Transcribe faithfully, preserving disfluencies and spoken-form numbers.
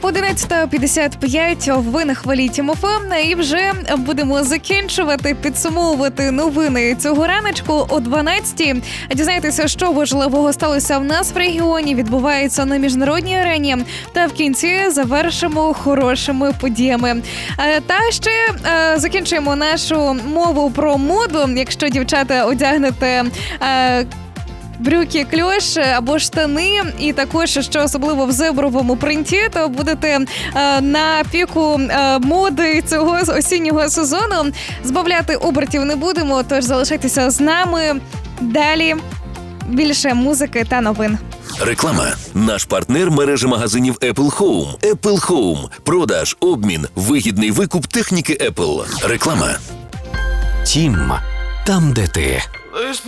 одинадцята п'ятдесят п'ять, ви на хвилі Тім-ФМ, і вже будемо закінчувати, підсумовувати новини цього раночку о дванадцятій. Дізнайтеся, що важливого сталося в нас в регіоні, відбувається на міжнародній арені, та в кінці завершимо хорошими подіями. Та ще е, закінчуємо нашу мову про моду. Якщо, дівчата, одягнете е, брюки кльош або штани, і також, що особливо в зебровому принті, то будете е, на піку е, моди цього осіннього сезону. Збавляти обертів не будемо, тож залишайтеся з нами. Далі більше музики та новин. Реклама. Наш партнер – мережа магазинів Apple Home. Apple Home. Продаж, обмін, вигідний викуп техніки Apple. Реклама. Тім. Там, де ти.